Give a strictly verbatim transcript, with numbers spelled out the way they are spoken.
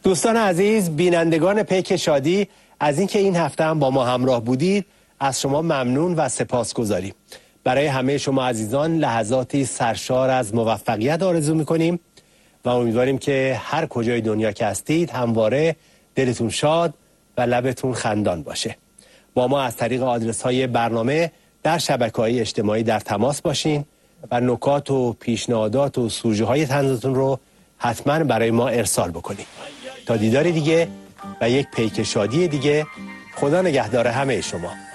دوستان عزیز، بینندگان پیک شادی، از اینکه این هفته هم با ما همراه بودید از شما ممنون و سپاسگزاریم. برای همه شما عزیزان لحظاتی سرشار از موفقیت آرزو میکنیم و امیدواریم که هر کجای دنیا که هستید همواره دلتون شاد و لبتون خندان باشه. با ما از طریق آدرس های برنامه در شبکه‌های اجتماعی در تماس باشین و نکات و پیشنهادات و سوژه های طنزتون رو حتما برای ما ارسال بکنید. تا دیدار دیگه و یک پیک شادی دیگه، خدا نگهدار همه شما.